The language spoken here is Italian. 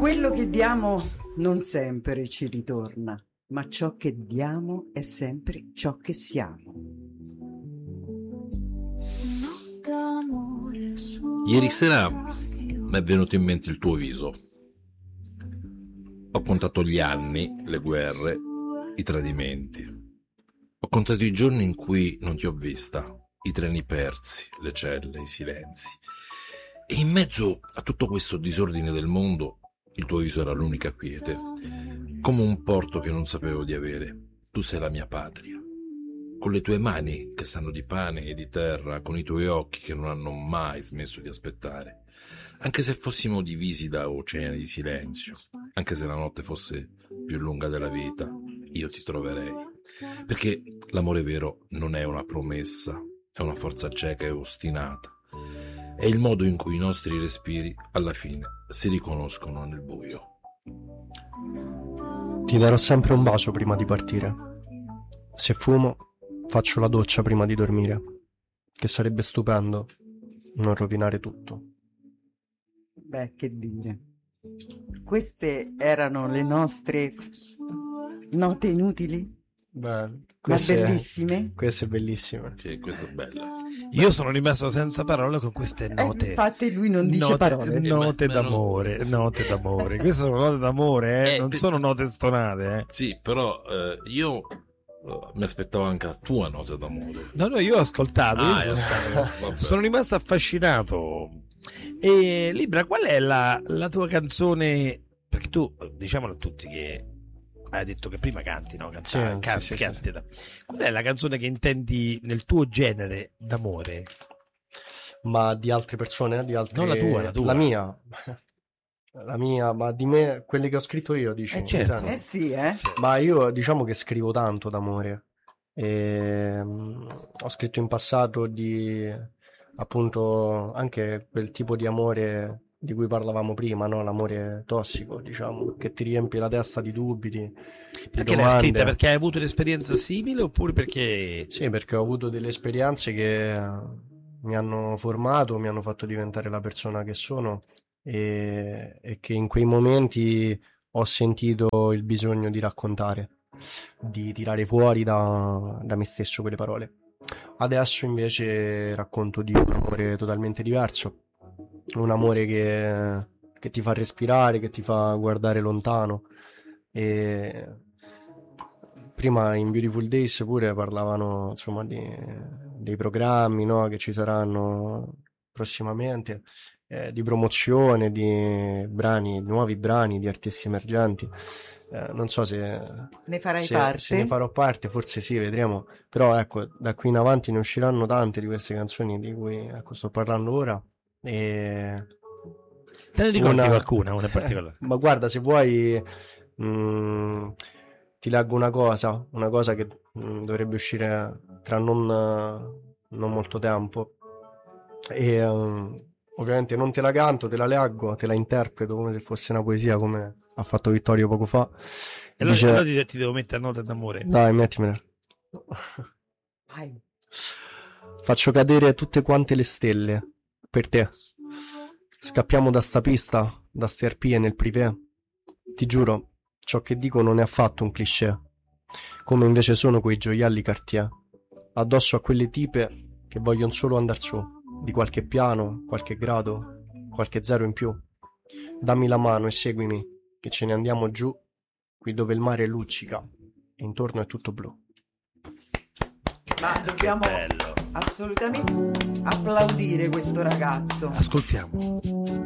Quello che diamo non sempre ci ritorna, ma ciò che diamo è sempre ciò che siamo. Ieri sera mi è venuto in mente il tuo viso. Ho contato gli anni, le guerre, i tradimenti. Ho contato i giorni in cui non ti ho vista, i treni persi, le celle, i silenzi. E in mezzo a tutto questo disordine del mondo, il tuo viso era l'unica quiete, come un porto che non sapevo di avere. Tu sei la mia patria. Con le tue mani che sanno di pane e di terra, con i tuoi occhi che non hanno mai smesso di aspettare. Anche se fossimo divisi da oceani di silenzio, anche se la notte fosse più lunga della vita, io ti troverei. Perché l'amore vero non è una promessa, è una forza cieca e ostinata. È il modo in cui i nostri respiri, alla fine, si riconoscono nel buio. Ti darò sempre un bacio prima di partire. Se fumo, faccio la doccia prima di dormire, che sarebbe stupendo non rovinare tutto. Beh, che dire. Queste erano le nostre note inutili, Beh, ma bellissime. Questa è bellissima. Che questa è bella. Io sono rimasto senza parole con queste note. Infatti lui non dice parole. Note d'amore, note d'amore. Queste sono note d'amore, non sono note stonate. Sì, però io mi aspettavo anche la tua nota d'amore. No, io ho ascoltato. Sono rimasto affascinato. E Libra, qual è la tua canzone? Perché tu, diciamolo a tutti che hai detto che prima canti, no? Canti. Qual è la canzone che intendi nel tuo genere d'amore? Ma di altre persone? Di altre... Non la tua. La mia, ma di me, quelle che ho scritto io, dici? Certo. Sì. Ma io diciamo che scrivo tanto d'amore. Ho scritto in passato di, appunto, anche quel tipo di amore di cui parlavamo prima, no? L'amore tossico, diciamo, che ti riempie la testa di dubbi, di perché l'hai scritta? Perché hai avuto un'esperienza simile oppure perché... Sì, perché ho avuto delle esperienze che mi hanno formato, mi hanno fatto diventare la persona che sono e che in quei momenti ho sentito il bisogno di raccontare, di tirare fuori da me stesso quelle parole. Adesso invece racconto di un amore totalmente diverso, un amore che ti fa respirare, che ti fa guardare lontano. E prima in Beautiful Days pure parlavano, insomma, dei programmi, no, che ci saranno prossimamente, di promozione di nuovi brani di artisti emergenti. Non so se ne farai parte. Se ne farò parte, forse sì, vedremo. Però ecco, da qui in avanti ne usciranno tante di queste canzoni di cui sto parlando ora. E te ne ricordi qualcuna, una in particolare? Ma guarda, se vuoi ti leggo una cosa che dovrebbe uscire tra non molto tempo e ovviamente non te la canto, te la leggo, te la interpreto come se fosse una poesia, come ha fatto Vittorio poco fa. E allora ti devo mettere a nota d'amore. Dai, mettimela. Vai. Faccio cadere tutte quante le stelle per te. Scappiamo da sta pista, da ste arpie nel privé. Ti giuro, ciò che dico non è affatto un cliché, come invece sono quei gioielli Cartier, addosso a quelle tipe che vogliono solo andar su, di qualche piano, qualche grado, qualche zero in più. Dammi la mano e seguimi, che ce ne andiamo giù, qui dove il mare luccica e intorno è tutto blu. Ma dobbiamo assolutamente applaudire questo ragazzo. Ascoltiamo.